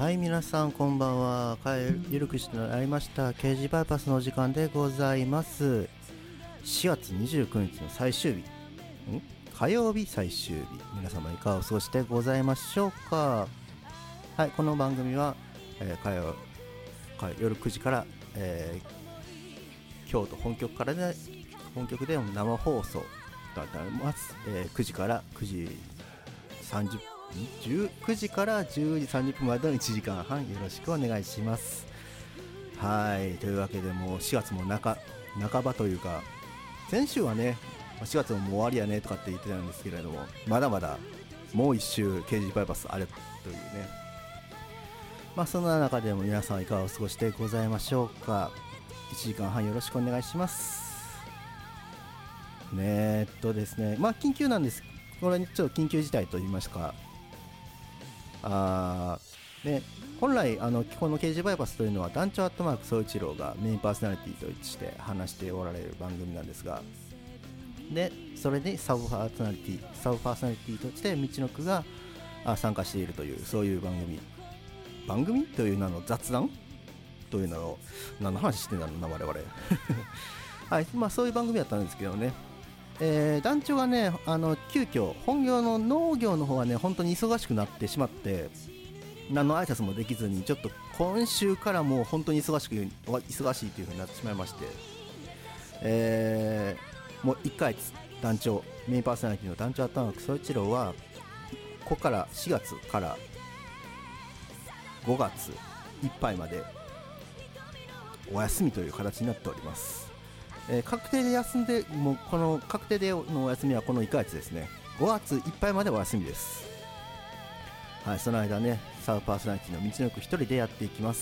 はい、皆さんこんばんは。ゆるくしてなりました刑事バイパスのお時間でございます。4月29日の最終日、火曜日最終日、皆様いかがお過ごしでございましょうか。はい、この番組は、夜9時から、京都本局からで生放送となっております。9時から9時9時から10時30分までの1時間半よろしくお願いします。はい、というわけでもう4月も半ばというか、先週はね4月ももう終わりやねとかって言ってたんですけれども、まだまだもう一周刑事バイパスあるというね。そんな中でも皆さんいかがお過ごしでございましょうか。1時間半よろしくお願いしますね。ですね、緊急なんです。これちょっと緊急事態と言いますか、本来この刑事バイパスというのは団長アットマーク総一郎がメインパーソナリティとして話しておられる番組なんですが、でそれにサブパーソナリティとして道のくが参加しているという、そういう番組という名の雑談というのを何の話してんだろうな我々はい、そういう番組だったんですけどね、団長がね急遽本業の農業の方はね本当に忙しくなってしまって、何の挨拶もできずに、ちょっと今週からもう本当に忙しいという風になってしまいまして、もう1ヶ月団長メインパーソナリティの団長アットマーク総一郎はここから4月から5月いっぱいまでお休みという形になっております。確定で休んで、もうこの確定でのお休みはこの1ヶ月ですね。5月いっぱいまでお休みです。はい、その間ねサブパーソナリティの道のく一人でやっていきます。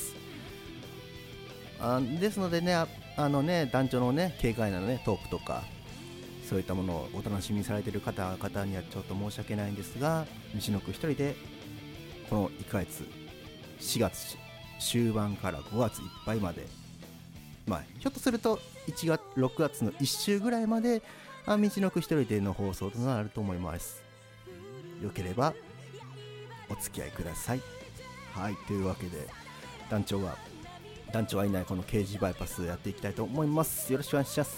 ですのでね、団長のね軽快なねトークとかそういったものをお楽しみにされている方にはちょっと申し訳ないんですが、道のく一人でこの1ヶ月4月終盤から5月いっぱいまで、ひょっとすると6月の1週ぐらいまで道のく一人での放送となると思います。よければお付き合いください。はい、というわけで団長はいないこの刑事バイパスやっていきたいと思います。よろしくお願いします。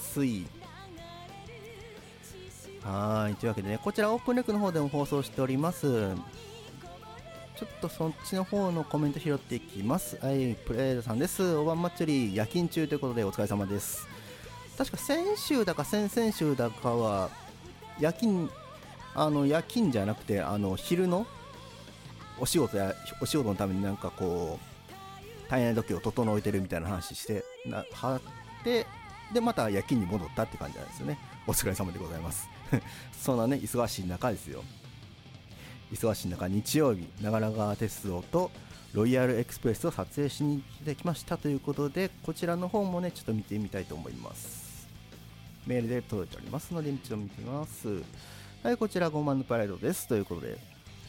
はい、というわけでね、こちらオープンレックの方でも放送しております。ちょっとそっちの方のコメント拾っていきます。はい、プレードさんです。お晩祭り夜勤中ということでお疲れ様です。確か先週だか先々週だかは夜勤じゃなくて昼のお仕事のためになんかこう体内時計を整えてるみたいな話してでまた夜勤に戻ったって感じなんですよね。お疲れ様でございますそんなね忙しい中ですよ。忙しい中、日曜日長良川鉄道とロイヤルエクスプレスを撮影しに来てきましたということで、こちらの方もねちょっと見てみたいと思います。メールで届いておりますので一度見てみます。はい、こちら5万のパレードですということで、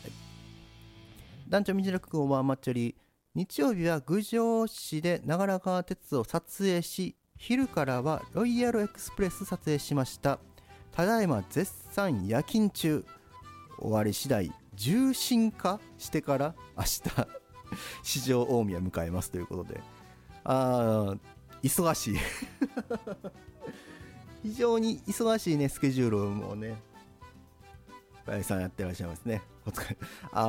団長道のくおば祭り、日曜日は郡上市で長良川鉄道を撮影し、昼からはロイヤルエクスプレス撮影しました。ただいま絶賛夜勤中、終わり次第重心化してから明日四条大宮迎えますということで、忙しい非常に忙しいねスケジュールもね林さんやってらっしゃいますね。お疲れ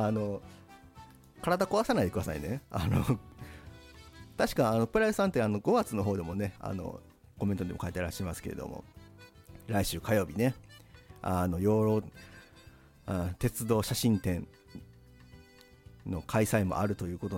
体壊さないでくださいね。確かプライさんって5月の方でもねコメントでも書いてらっしゃいますけれども、来週火曜日ね鉄道写真展の開催もあるということ